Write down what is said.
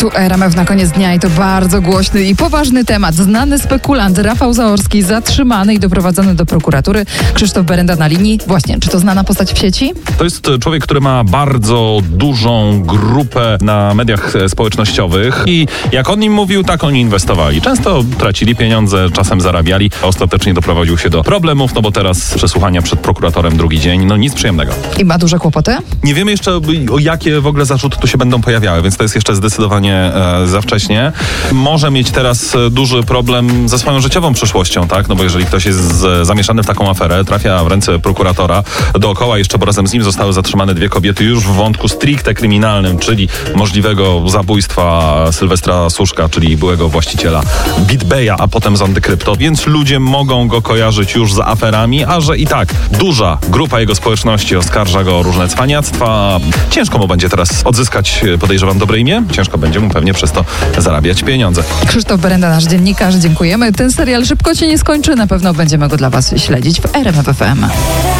Tu RMF na koniec dnia i to bardzo głośny i poważny temat. Znany spekulant Rafał Zaorski zatrzymany i doprowadzony do prokuratury. Krzysztof Berenda na linii. Właśnie, czy to znana postać w sieci? To jest człowiek, który ma bardzo dużą grupę na mediach społecznościowych i jak on im mówił, tak oni inwestowali. Często tracili pieniądze, czasem zarabiali. Ostatecznie doprowadził się do problemów, no bo teraz przesłuchania przed prokuratorem drugi dzień, no nic przyjemnego. I ma duże kłopoty? Nie wiemy jeszcze, o jakie w ogóle zarzuty tu się będą pojawiały, więc to jest jeszcze zdecydowanie za wcześnie. Może mieć teraz duży problem ze swoją życiową przyszłością, tak? No bo jeżeli ktoś jest zamieszany w taką aferę, trafia w ręce prokuratora, dookoła jeszcze, bo razem z nim zostały zatrzymane 2 kobiety już w wątku stricte kryminalnym, czyli możliwego zabójstwa Sylwestra Suszka, czyli byłego właściciela BitBaya, a potem z Antykrypto, więc ludzie mogą go kojarzyć już z aferami, a że i tak duża grupa jego społeczności oskarża go o różne cwaniactwa. Ciężko mu będzie teraz odzyskać, podejrzewam, dobre imię. Ciężko będzie mu pewnie przez to zarabiać pieniądze. Krzysztof Berenda, nasz dziennikarz, dziękujemy. Ten serial szybko się nie skończy, na pewno będziemy go dla Was śledzić w RMF FM.